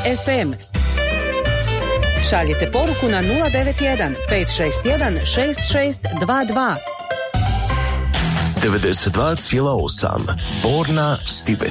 FM. Šaljite poruku na 091 561 6622. 92,8 Borna Stipet.